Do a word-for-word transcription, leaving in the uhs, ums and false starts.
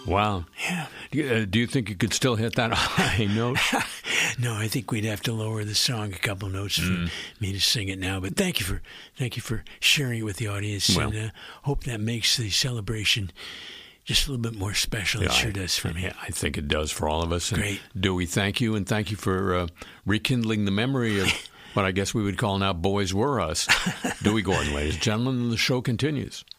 Wow. Yeah. Do you, uh, do you think you could still hit that high note? No, I think we'd have to lower the song a couple notes for Mm. me to sing it now. But thank you for thank you for sharing it with the audience, Well. and uh, hope that makes the celebration just a little bit more special. It Yeah, sure I- does for me. Yeah, I think it does for all of us. And Great. Dewey, thank you, and thank you for uh, rekindling the memory of what I guess we would call now Boys Were Us. Dewey Gordon, ladies and gentlemen, and the show continues.